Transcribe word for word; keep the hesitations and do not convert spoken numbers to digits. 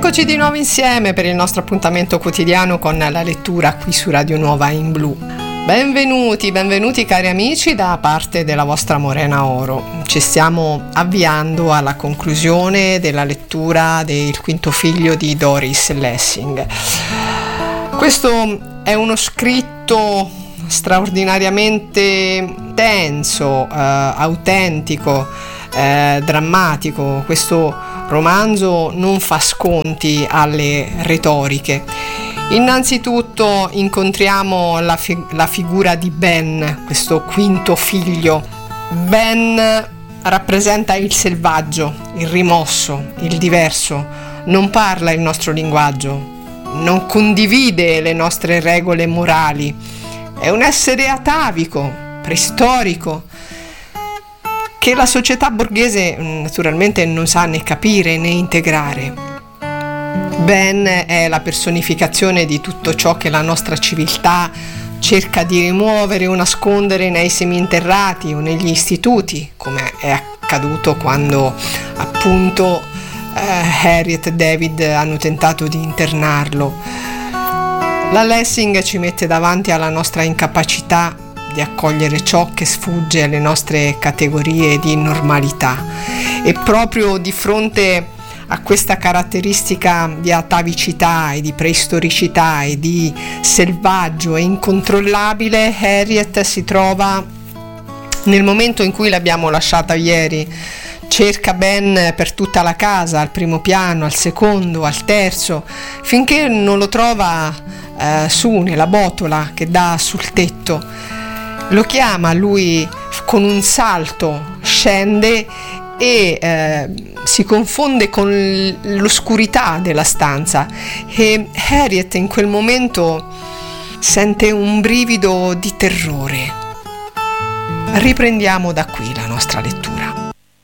Eccoci di nuovo insieme per il nostro appuntamento quotidiano con la lettura qui su Radio Nuova in Blu. Benvenuti, benvenuti cari amici da parte della vostra Morena Oro. Ci stiamo avviando alla conclusione della lettura del quinto figlio di Doris Lessing. Questo è uno scritto straordinariamente denso, eh, autentico, eh, drammatico. Questo romanzo non fa sconti alle retoriche. Innanzitutto incontriamo la, fi- la figura di Ben, questo quinto figlio. Ben rappresenta il selvaggio, il rimosso, il diverso, non parla il nostro linguaggio, non condivide le nostre regole morali, è un essere atavico, preistorico, che la società borghese naturalmente non sa né capire né integrare. Ben è la personificazione di tutto ciò che la nostra civiltà cerca di rimuovere o nascondere nei seminterrati o negli istituti, come è accaduto quando appunto eh, Harriet e David hanno tentato di internarlo. La Lessing ci mette davanti alla nostra incapacità di accogliere ciò che sfugge alle nostre categorie di normalità, e proprio di fronte a questa caratteristica di atavicità e di preistoricità e di selvaggio e incontrollabile, Harriet si trova nel momento in cui l'abbiamo lasciata ieri. Cerca Ben per tutta la casa, al primo piano, al secondo, al terzo, finché non lo trova eh, su nella botola che dà sul tetto. Lo chiama, lui con un salto scende e eh, si confonde con l'oscurità della stanza, e Harriet in quel momento sente un brivido di terrore. Riprendiamo da qui la nostra lettura.